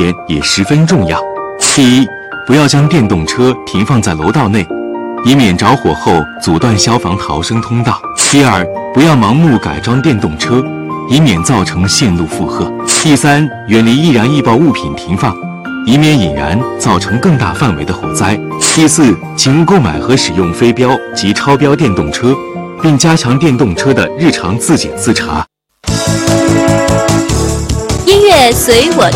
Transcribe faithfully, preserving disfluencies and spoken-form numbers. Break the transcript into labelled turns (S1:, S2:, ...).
S1: 点也十分重要。第一，不要将电动车停放在楼道内，以免着火后阻断消防逃生通道。第二，不要盲目改装电动车，以免造成线路负荷。第三，远离易燃易爆物品停放，以免引燃造成更大范围的火灾。第四，请勿购买和使用非标及超标电动车，并加强电动车的日常自检自查。
S2: 音乐随我